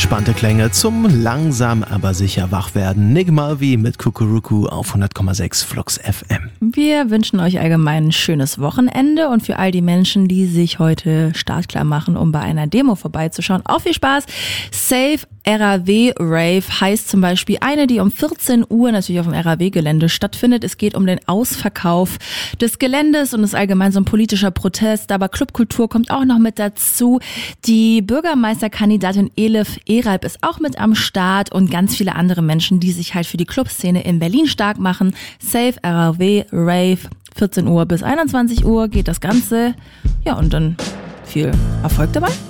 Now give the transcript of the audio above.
entspannte Klänge zum langsam aber sicher Wachwerden. Nick Mulvey mit Kukuruku auf 100,6 Flux FM. Wir wünschen euch allgemein ein schönes Wochenende und für all die Menschen, die sich heute startklar machen, um bei einer Demo vorbeizuschauen, auch viel Spaß. Safe RAW Rave heißt zum Beispiel eine, die um 14 Uhr natürlich auf dem RAW-Gelände stattfindet. Es geht um den Ausverkauf des Geländes und ist allgemein so ein politischer Protest, aber Clubkultur kommt auch noch mit dazu. Die Bürgermeisterkandidatin Elif Eralp ist auch mit am Start und ganz viele andere Menschen, die sich halt für die Clubszene in Berlin stark machen. Safe RAW Rave, 14 Uhr bis 21 Uhr geht das Ganze. Ja, und dann viel Erfolg dabei.